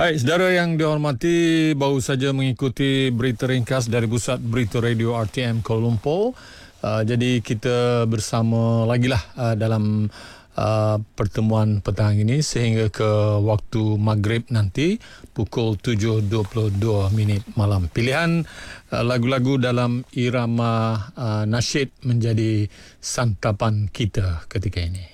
Baik, saudara yang dihormati, baru saja mengikuti berita ringkas dari Pusat Berita Radio RTM Kuala Lumpur. Jadi kita bersama lagi lah dalam pertemuan petang ini sehingga ke waktu maghrib nanti pukul 7.22 malam. Pilihan lagu-lagu dalam irama nasyid menjadi santapan kita ketika ini.